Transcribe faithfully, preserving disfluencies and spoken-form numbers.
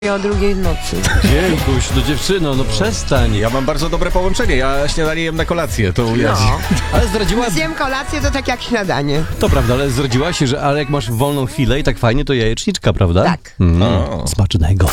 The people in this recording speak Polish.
o drugiej w nocy. Dziękuś, no dziewczyno, no przestań. Ja mam bardzo dobre połączenie, ja śniadanie jem na kolację, to ja... No. Ale zdradziła... Zjem kolację, to tak jak śniadanie. To prawda, ale zdradziła się, że ale jak masz wolną chwilę i tak fajnie, to jajeczniczka, prawda? Tak. Mm, O. smacznego.